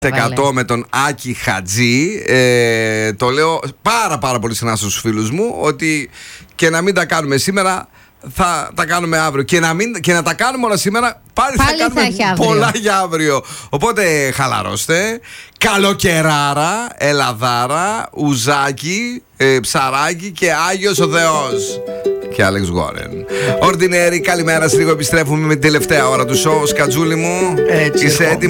100% με τον Άκη Χατζή. Το λέω πάρα πολύ συχνά στους φίλους μου ότι και να μην τα κάνουμε σήμερα θα τα κάνουμε αύριο. Και να τα κάνουμε όλα σήμερα πάλι θα κάνουμε πολλά για αύριο. Οπότε χαλαρώστε. Καλοκαιράρα, Ελαδάρα, Ουζάκι, Ψαράκι και Άγιος ο Θεός. Και Άλεξ Γουόρεν. Ordinary, καλημέρα. Σε λίγο επιστρέφουμε με την τελευταία ώρα του show. Σκατζούλη μου, είσαι έτοιμη?